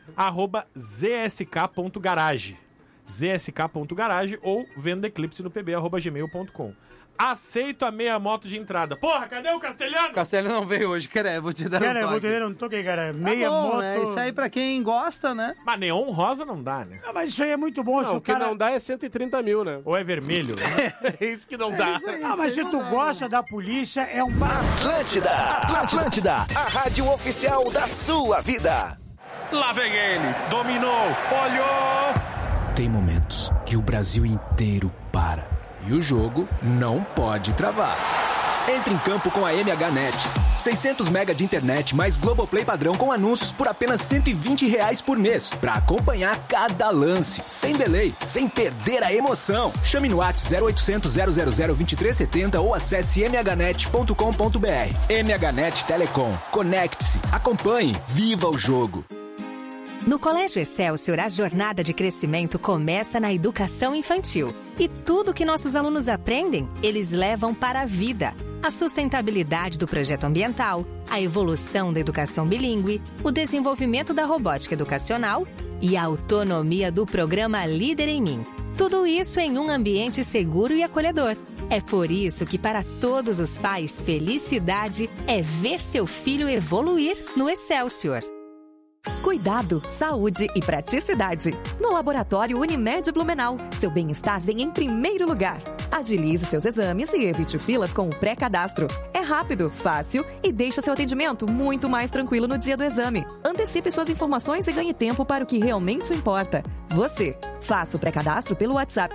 @zsk.garage. zsk.garage ou vendoeclipse@gmail.com. Aceito a meia moto de entrada. Porra, cadê o Castelhano? Castelo não veio hoje, cara, vou te dar Cara, eu um vou toque. ter, não toquei, cara. Tá Meia bom, moto... né? Isso aí pra quem gosta, né? Mas neon rosa não dá, né? Não, mas isso aí é muito bom. se Não, o o que cara... não dá é 130 mil, né? Ou é vermelho? É isso que não dá. Ah, mas se tu gosta da polícia, é um... Atlântida, a rádio oficial da sua vida. Lá vem ele, dominou, olhou. Tem momentos que o Brasil inteiro para e o jogo não pode travar. Entre em campo com a MHNet. 600 mega de internet mais Globoplay padrão com anúncios por apenas R$120 por mês. Pra acompanhar cada lance, sem delay, sem perder a emoção. Chame no WhatsApp 0800 000 2370 ou acesse mhnet.com.br. MHNet Telecom. Conecte-se, acompanhe, viva o jogo. No Colégio Excelsior, a jornada de crescimento começa na educação infantil. E tudo que nossos alunos aprendem, eles levam para a vida. A sustentabilidade do projeto ambiental, a evolução da educação bilíngue, o desenvolvimento da robótica educacional e a autonomia do programa Líder em Mim. Tudo isso em um ambiente seguro e acolhedor. É por isso que, para todos os pais, felicidade é ver seu filho evoluir no Excelsior. Cuidado, saúde e praticidade. No Laboratório Unimed Blumenau, seu bem-estar vem em primeiro lugar. Agilize seus exames e evite filas com o pré-cadastro. É rápido, fácil e deixa seu atendimento muito mais tranquilo no dia do exame. Antecipe suas informações e ganhe tempo para o que realmente importa. Você. Faça o pré-cadastro pelo WhatsApp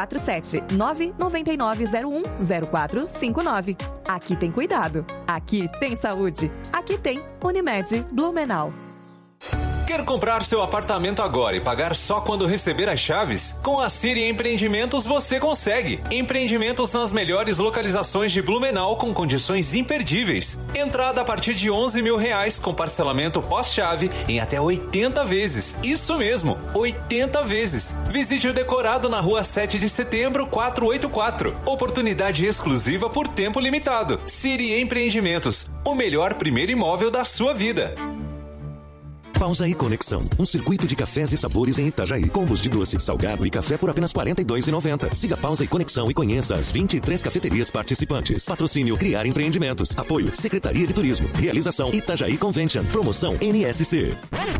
479-9901-0459. Aqui tem cuidado. Aqui tem saúde. Aqui tem Unimed Blumenau. Quer comprar seu apartamento agora e pagar só quando receber as chaves? Com a City Empreendimentos você consegue. Empreendimentos nas melhores localizações de Blumenau com condições imperdíveis. Entrada a partir de R$11 mil com parcelamento pós-chave em até 80 vezes. Isso mesmo, 80 vezes. Visite o decorado na rua 7 de setembro, 484. Oportunidade exclusiva por tempo limitado. City Empreendimentos, o melhor primeiro imóvel da sua vida. Pausa e Conexão, um circuito de cafés e sabores em Itajaí. Combos de doce, salgado e café por apenas R$ 42,90. Siga Pausa e Conexão e conheça as 23 cafeterias participantes. Patrocínio Criar Empreendimentos. Apoio Secretaria de Turismo. Realização Itajaí Convention. Promoção NSC.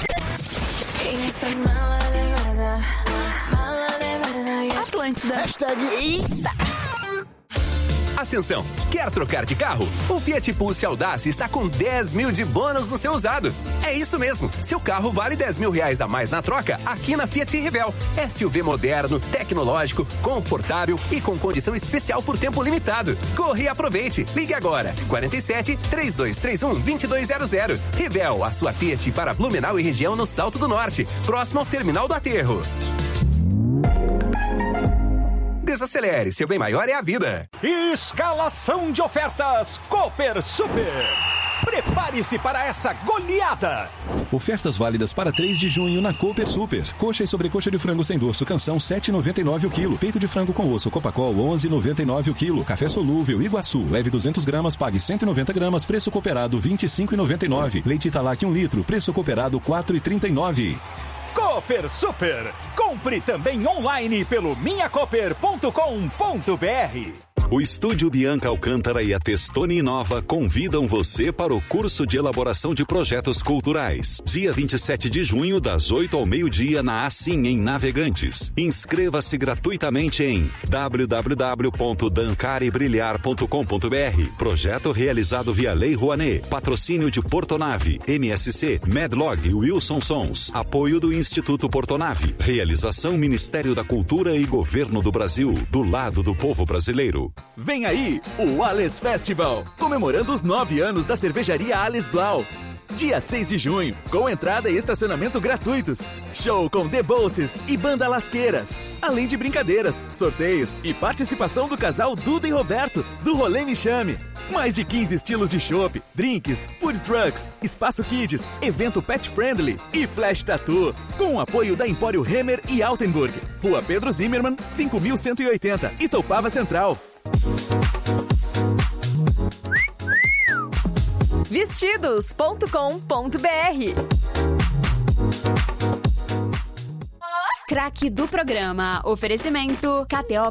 Atlântida. Eita! Atenção, quer trocar de carro? O Fiat Pulse Audace está com 10 mil de bônus no seu usado. É isso mesmo, seu carro vale 10 mil reais a mais na troca aqui na Fiat Revel. SUV moderno, tecnológico, confortável e com condição especial por tempo limitado. Corre e aproveite. Ligue agora, 47 3231 2200. Revel, a sua Fiat para Blumenau e região no Salto do Norte, próximo ao Terminal do Aterro. Desacelere, seu bem maior é a vida. Escalação de ofertas Cooper Super. Prepare-se para essa goleada. Ofertas válidas para 3 de junho na Cooper Super. Coxa e sobrecoxa de frango sem dorso Canção, 7,99 o quilo. Peito de frango com osso Copacol, 11,99 o quilo. Café solúvel Iguaçu, leve 200 gramas, pague 190 gramas, preço cooperado 25,99. Leite Italac 1 litro, preço cooperado 4,39. Cooper Super. Compre também online pelo minhacooper.com.br. O Estúdio Bianca Alcântara e a Testoni Inova convidam você para o curso de elaboração de projetos culturais. Dia 27 de junho, das 8 ao meio-dia, na Assim em Navegantes. Inscreva-se gratuitamente em www.dancarebrilhar.com.br. Projeto realizado via Lei Rouanet. Patrocínio de Portonave, MSC, Medlog e Wilson Sons. Apoio do Instituto Portonave. Realização Ministério da Cultura e Governo do Brasil. Do lado do povo brasileiro. Vem aí o Ales Festival, comemorando os 9 anos da cervejaria Ales Blau. Dia 6 de junho, com entrada e estacionamento gratuitos. Show com The Bolses e Banda Lasqueiras. Além de brincadeiras, sorteios e participação do casal Duda e Roberto, do Rolê Me Chame. Mais de 15 estilos de chopp, drinks, food trucks, espaço kids, evento pet friendly e flash tattoo. Com o apoio da Empório Hemer e Altenburg. Rua Pedro Zimmermann, 5180, Itoupava Central. Vestidos.com.br. Craque do programa. Oferecimento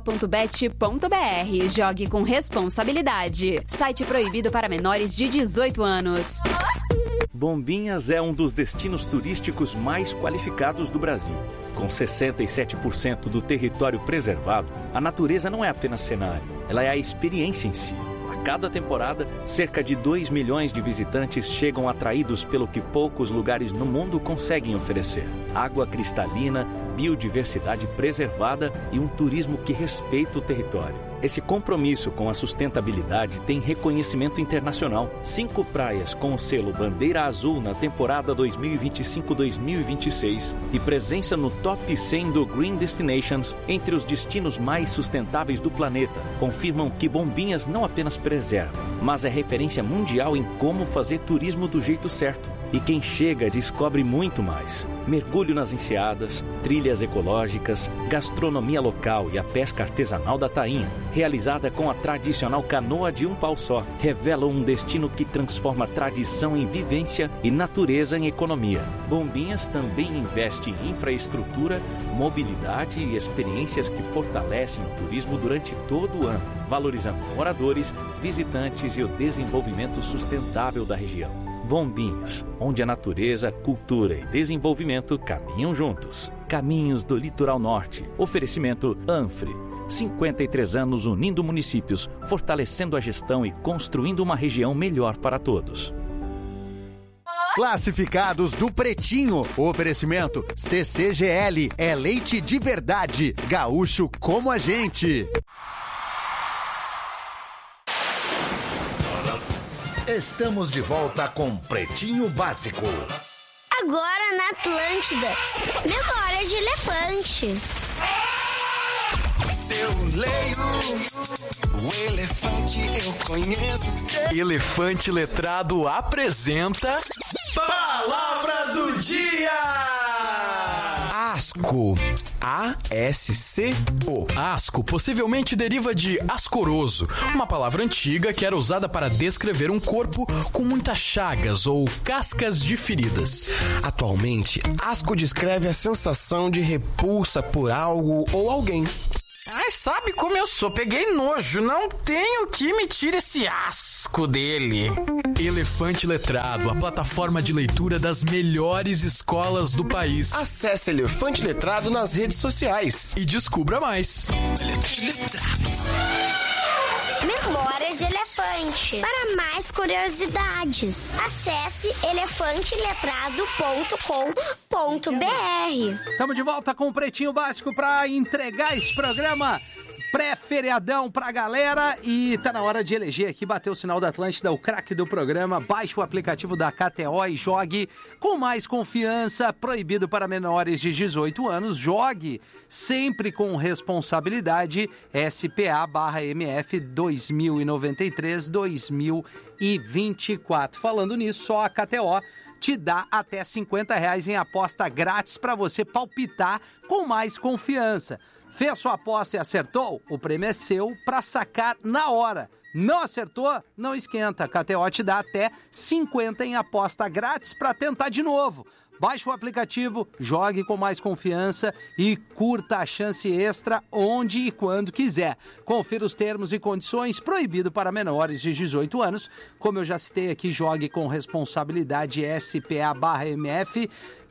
kto.bet.br. Jogue com responsabilidade. Site proibido para menores de 18 anos. Bombinhas é um dos destinos turísticos mais qualificados do Brasil. Com 67% do território preservado, a natureza não é apenas cenário, ela é a experiência em si. A cada temporada, cerca de 2 milhões de visitantes chegam atraídos pelo que poucos lugares no mundo conseguem oferecer: água cristalina, biodiversidade preservada e um turismo que respeita o território. Esse compromisso com a sustentabilidade tem reconhecimento internacional. 5 praias com o selo Bandeira Azul na temporada 2025-2026 e presença no Top 100 do Green Destinations entre os destinos mais sustentáveis do planeta confirmam que Bombinhas não apenas preserva, mas é referência mundial em como fazer turismo do jeito certo. E quem chega descobre muito mais. Mergulho nas enseadas, trilhas ecológicas, gastronomia local e a pesca artesanal da tainha, realizada com a tradicional canoa de um pau só, revelam um destino que transforma tradição em vivência e natureza em economia. Bombinhas também investe em infraestrutura, mobilidade e experiências que fortalecem o turismo durante todo o ano, valorizando moradores, visitantes e o desenvolvimento sustentável da região. Bombinhas, onde a natureza, cultura e desenvolvimento caminham juntos. Caminhos do Litoral Norte. Oferecimento Anfre. 53 anos unindo municípios, fortalecendo a gestão e construindo uma região melhor para todos. Classificados do Pretinho. Oferecimento CCGL. É leite de verdade. Gaúcho como a gente. Estamos de volta com Pretinho Básico. Agora na Atlântida. Memória de elefante. Se eu leio o elefante, eu conheço. Elefante Letrado apresenta Palavra do Dia! Asco. A-S-C-O. Asco possivelmente deriva de ascoroso, uma palavra antiga que era usada para descrever um corpo com muitas chagas ou cascas de feridas. Atualmente, asco descreve a sensação de repulsa por algo ou alguém. Ai, sabe como eu sou? Peguei nojo. Não tenho que me tirar esse asco dele. Elefante Letrado, a plataforma de leitura das melhores escolas do país. Acesse Elefante Letrado nas redes sociais. E descubra mais. Elefante Letrado. Memória de elefante. Para mais curiosidades, acesse elefanteletrado.com.br. Estamos de volta com o Pretinho Básico para entregar esse programa pré-feriadão pra galera e tá na hora de eleger aqui, bater o sinal da Atlântida, o craque do programa. Baixe o aplicativo da KTO e jogue com mais confiança. Proibido para menores de 18 anos. Jogue sempre com responsabilidade. SPA/MF 2093-2024. Falando nisso, só a KTO te dá até R$50 em aposta grátis para você palpitar com mais confiança. Fez sua aposta e acertou? O prêmio é seu para sacar na hora. Não acertou? Não esquenta. A KTO te dá até 50 em aposta grátis para tentar de novo. Baixe o aplicativo, jogue com mais confiança e curta a chance extra onde e quando quiser. Confira os termos e condições. Proibido para menores de 18 anos. Como eu já citei aqui, jogue com responsabilidade. SPA/MF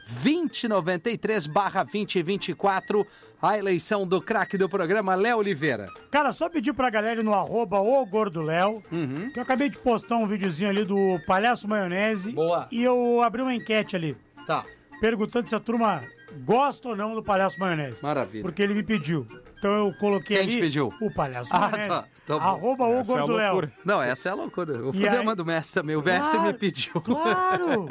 2093/2024. A eleição do craque do programa, Léo Oliveira. Cara, só pedir pra galera ir no @ogordoléo, que eu acabei de postar um videozinho ali do Palhaço Maionese. Boa. E eu abri uma enquete ali. Tá. Perguntando se a turma gosta ou não do Palhaço Maionese. Maravilha. Porque ele me pediu. Então eu coloquei Quem ali te pediu? O Palhaço Maionese. Tá bom. @ogordoléo. Não, essa é a loucura. Eu vou fazer uma do mestre também. O mestre me pediu. Claro!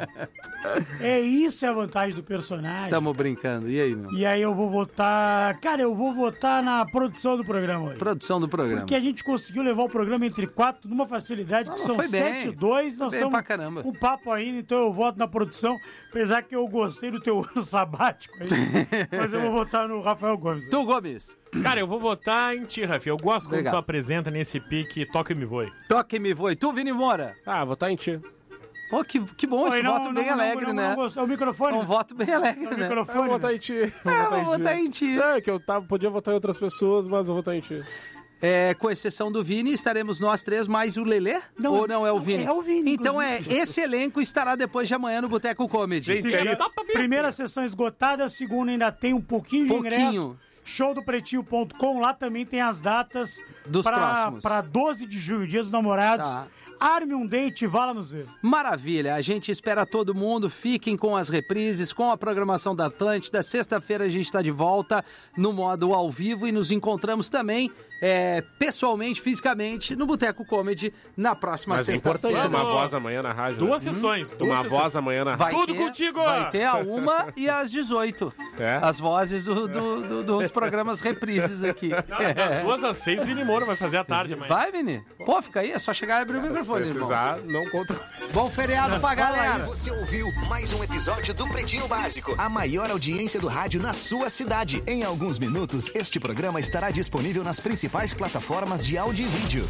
É isso, é a vantagem do personagem. Tamo brincando. E aí, meu? E aí eu vou votar... Cara, eu vou votar na produção do programa hoje. Produção do programa. Porque a gente conseguiu levar o programa entre 4 numa facilidade que são 7-2. Nós estamos com um papo ainda, então eu voto na produção. Apesar que eu gostei do teu ano sabático aí. Mas eu vou votar no Rafael Gomes. Tu, Gomes. Cara, eu vou votar em ti, Rafi. Eu gosto quando tu apresenta nesse pique Toca e Me Voe. Toca e Me Voe. Tu, Vini Moura? Ah, votar em ti. Pô, que bom, esse voto bem alegre, né? O microfone? Um voto bem alegre, né? Eu vou votar em ti. Vou votar em ti. É, que eu podia votar em outras pessoas, mas eu vou votar em ti. Com exceção do Vini, estaremos nós três mais o Lelê? Ou não é o Vini? É o Vini. Então esse elenco estará depois de amanhã no Boteco Comedy. Gente, é isso. Primeira sessão esgotada, a segunda ainda tem um pouquinho de ingresso. Showdopretinho.com, lá também tem as datas dos próximos. Para 12 de julho, Dia dos Namorados. Tá. Arme um date e vá lá nos ver. Maravilha, a gente espera todo mundo, fiquem com as reprises, com a programação da Atlântida. Sexta-feira a gente está de volta no modo ao vivo e nos encontramos também pessoalmente, fisicamente, no Boteco Comedy na próxima sexta-feira. Mas é importante uma voz amanhã na rádio. Duas sessões. Uma voz amanhã na rádio. Tudo contigo! Vai ter a 1 e às 18. As vozes dos programas reprises aqui. Das 2 às 6, Vini Moura vai fazer à tarde amanhã. Vai, Vini? Pô, fica aí, é só chegar e abrir o microfone, Se precisar, não conta. Bom feriado pra galera. Você ouviu mais um episódio do Pretinho Básico, a maior audiência do rádio na sua cidade. Em alguns minutos, este programa estará disponível nas principais plataformas de áudio e vídeo.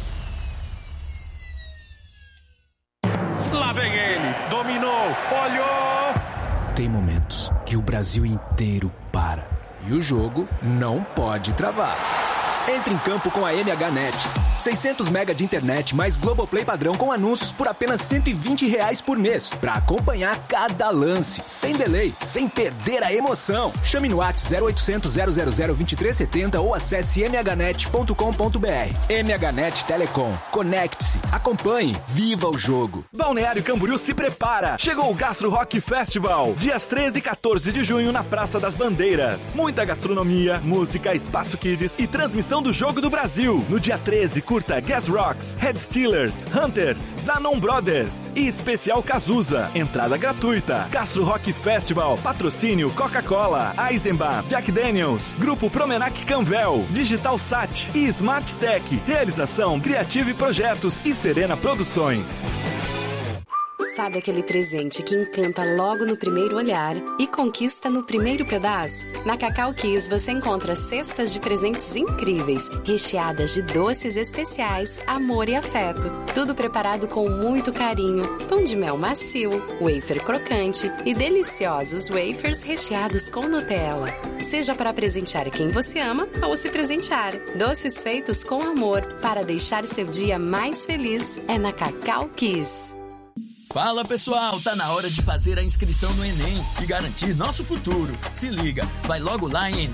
Lá vem ele, dominou, olhou. Tem momentos que o Brasil inteiro para e o jogo não pode travar. Entre em campo com a MHNet. 600 mega de internet mais Globoplay padrão com anúncios por apenas R$120 por mês. Pra acompanhar cada lance, sem delay, sem perder a emoção. Chame no WhatsApp 0800 000 2370 ou acesse mhnet.com.br. MHNet Telecom. Conecte-se, acompanhe, viva o jogo. Balneário Camboriú se prepara. Chegou o Gastro Rock Festival. Dias 13 e 14 de junho na Praça das Bandeiras. Muita gastronomia, música, espaço kids e transmissão animação do Jogo do Brasil. No dia 13, curta Gas Rocks, Red Steelers, Hunters, Zanon Brothers e Especial Cazuza. Entrada gratuita. Castro Rock Festival. Patrocínio Coca-Cola, Eisenbahn, Jack Daniels, Grupo Promenac Canvel, Digital Sat e Smart Tech. Realização Criative Projetos e Serena Produções. Sabe aquele presente que encanta logo no primeiro olhar e conquista no primeiro pedaço? Na Cacau Kiss você encontra cestas de presentes incríveis, recheadas de doces especiais, amor e afeto. Tudo preparado com muito carinho. Pão de mel macio, wafer crocante e deliciosos wafers recheados com Nutella. Seja para presentear quem você ama ou se presentear. Doces feitos com amor para deixar seu dia mais feliz é na Cacau Kiss. Fala pessoal, tá na hora de fazer a inscrição no Enem e garantir nosso futuro. Se liga, vai logo lá em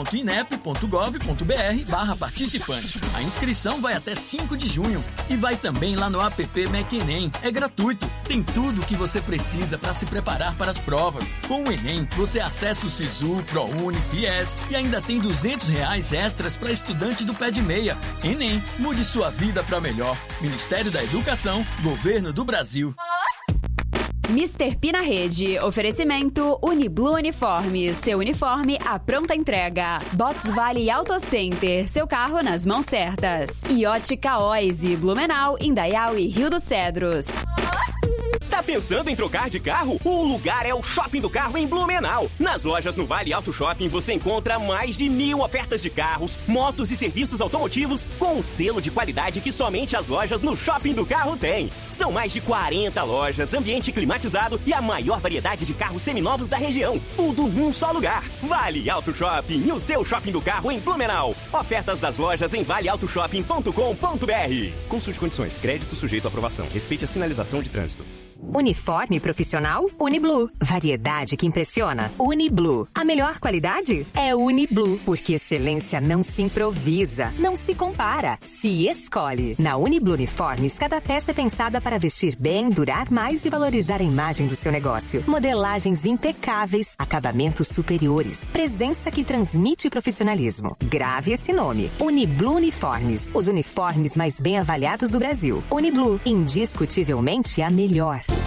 enem.inep.gov.br/participante. A inscrição vai até 5 de junho e vai também lá no app MacEnem. É gratuito, tem tudo o que você precisa para se preparar para as provas. Com o Enem, você acessa o Sisu, ProUni, FIES e ainda tem R$200 extras para estudante do pé de meia. Enem, mude sua vida para melhor. Ministério da Educação, Governo do Brasil. Mr. P na rede. Oferecimento Uniblu Uniformes. Seu uniforme à pronta entrega. Box Vale Auto Center. Seu carro nas mãos certas. E Ótica Oise. Blumenau, Indaial e Rio dos Cedros. Tá pensando em trocar de carro? O lugar é o Shopping do Carro em Blumenau. Nas lojas no Vale Auto Shopping você encontra mais de 1.000 ofertas de carros, motos e serviços automotivos com um selo de qualidade que somente as lojas no Shopping do Carro têm. São mais de 40 lojas, ambiente climatizado e a maior variedade de carros seminovos da região. Tudo num só lugar. Vale Auto Shopping, o seu Shopping do Carro em Blumenau. Ofertas das lojas em valeautoshopping.com.br. Consulte condições. Crédito sujeito à aprovação. Respeite a sinalização de trânsito. Uniforme profissional Uniblu. Variedade que impressiona. Uniblu. A melhor qualidade é Uniblu, porque excelência não se improvisa, não se compara, se escolhe. Na Uniblu Uniformes, cada peça é pensada para vestir bem, durar mais e valorizar a imagem do seu negócio. Modelagens impecáveis, acabamentos superiores, presença que transmite profissionalismo. Grave esse nome. Uniblu Uniformes. Os uniformes mais bem avaliados do Brasil. Uniblu, indiscutivelmente a melhor.